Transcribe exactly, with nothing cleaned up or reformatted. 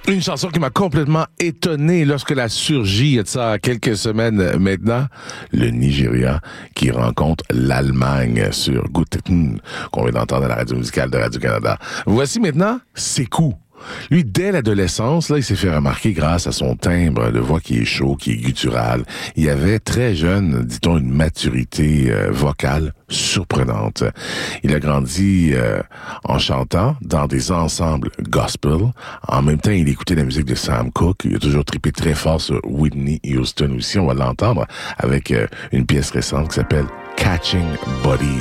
Une chanson qui m'a complètement étonné lorsqu'elle a surgi, il y a de ça quelques semaines maintenant, le Nigeria qui rencontre l'Allemagne sur Guten, qu'on vient d'entendre à la radio musicale de Radio-Canada. Voici maintenant Sekou. Lui, dès l'adolescence, là, il s'est fait remarquer grâce à son timbre de voix qui est chaud, qui est guttural. Il avait très jeune, dit-on, une maturité euh, vocale surprenante. Il a grandi euh, en chantant dans des ensembles gospel. En même temps, il écoutait la musique de Sam Cooke. Il a toujours trippé très fort sur Whitney Houston aussi. On va l'entendre avec euh, une pièce récente qui s'appelle Catching Bodies.